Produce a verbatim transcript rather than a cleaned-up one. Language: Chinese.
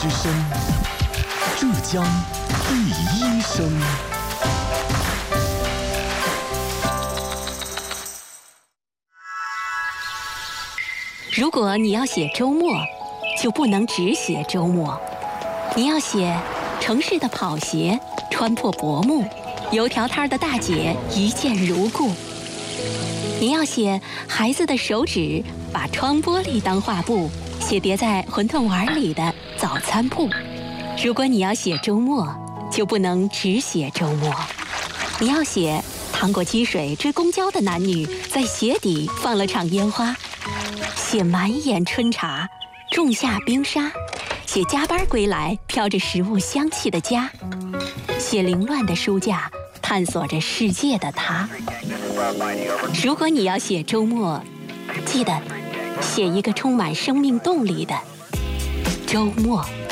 之声，浙江第一声。 如果你要写周末，就不能只写周末。你要写城市的跑鞋穿破薄幕，油条摊的大姐一见如故。你要写孩子的手指把窗玻璃当画布，写叠在馄饨碗里的早餐铺。如果你要写周末，就不能只写周末。你要写趟过积水追公交的男女在鞋底放了场烟花，写满眼春茶仲夏冰沙，写加班归来飘着食物香气的家，写凌乱的书架探索着世界的他。如果你要写周末，记得写一个充满生命动力的周末。